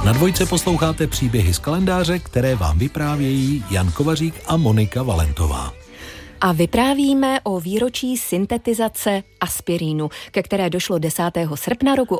Na Dvojce posloucháte příběhy z kalendáře, které vám vyprávějí Jan Kovařík a Monika Valentová. A vyprávíme o výročí syntetizace aspirínu, ke které došlo 10. srpna roku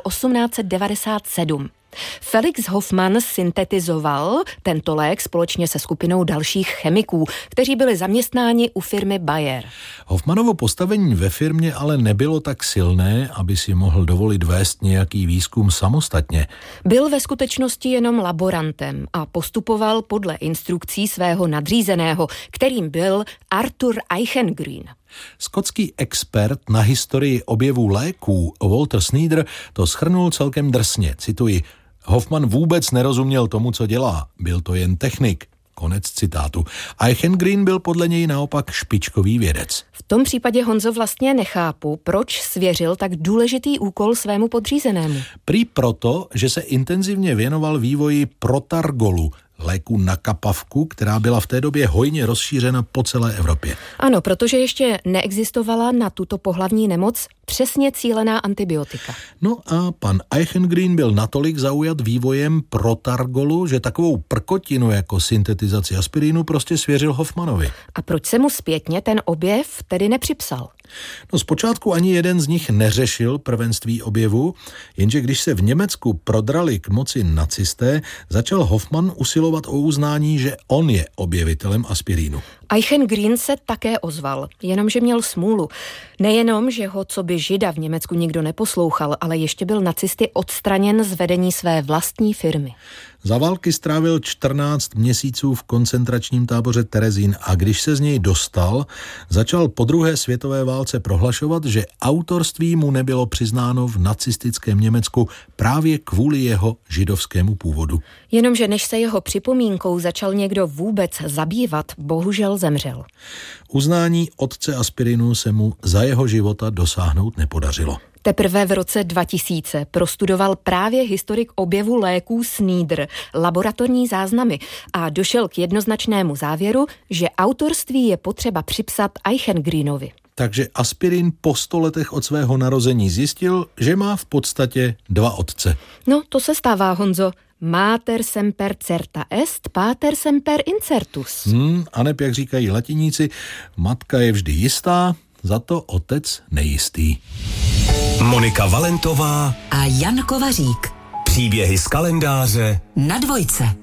1897. Felix Hoffmann syntetizoval tento lék společně se skupinou dalších chemiků, kteří byli zaměstnáni u firmy Bayer. Hoffmannovo postavení ve firmě ale nebylo tak silné, aby si mohl dovolit vést nějaký výzkum samostatně. Byl ve skutečnosti jenom laborantem a postupoval podle instrukcí svého nadřízeného, kterým byl Arthur Eichengreen. Skotský expert na historii objevů léků Walter Sneeder to shrnul celkem drsně, cituji: Hoffmann vůbec nerozuměl tomu, co dělá, byl to jen technik. Konec citátu. Eichengreen byl podle něj naopak špičkový vědec. V tom případě, Honzo, vlastně nechápu, proč svěřil tak důležitý úkol svému podřízenému. Prý proto, že se intenzivně věnoval vývoji protargolu, léku na kapavku, která byla v té době hojně rozšířena po celé Evropě. Ano, protože ještě neexistovala na tuto pohlavní nemoc přesně cílená antibiotika. No a pan Eichengreen byl natolik zaujat vývojem protargolu, že takovou prkotinu jako syntetizaci aspirínu prostě svěřil Hoffmannovi. A proč se mu zpětně ten objev tedy nepřipsal? No zpočátku ani jeden z nich neřešil prvenství objevu, jenže když se v Německu prodrali k moci nacisté, začal Hoffmann usilovat o uznání, že on je objevitelem aspirínu. Eichengreen se také ozval, jenomže měl smůlu. Nejenom, že ho coby žida v Německu nikdo neposlouchal, ale ještě byl nacisty odstraněn z vedení své vlastní firmy. Za války strávil 14 měsíců v koncentračním táboře Terezín a když se z něj dostal, začal po druhé světové válce prohlašovat, že autorství mu nebylo přiznáno v nacistickém Německu právě kvůli jeho židovskému původu. Jenomže než se jeho připomínkou začal někdo vůbec zabývat, bohužel zemřel. Uznání otce aspirinu se mu za jeho života dosáhnout nepodařilo. Teprve v roce 2000 prostudoval právě historik objevu léků Sneeder laboratorní záznamy a došel k jednoznačnému závěru, že autorství je potřeba připsat Eichengreenovi. Takže aspirin po 100 letech od svého narození zjistil, že má v podstatě dva otce. No, to se stává, Honzo. Mater semper certa est, pater semper incertus. Aneb, jak říkají latiníci, matka je vždy jistá, za to otec nejistý. Monika Valentová a Jan Kovařík. Příběhy z kalendáře Na Dvojce.